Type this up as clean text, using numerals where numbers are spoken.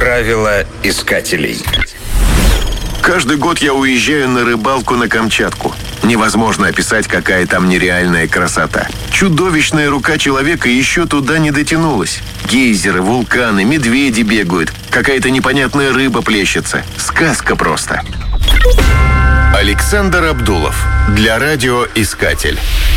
Правила искателей. Каждый год я уезжаю на рыбалку на Камчатку. Невозможно описать, какая там нереальная красота. Чудовищная рука человека еще туда не дотянулась. Гейзеры, вулканы, медведи бегают. Какая-то непонятная рыба плещется. Сказка просто. Александр Абдулов. Для радио «Искатель».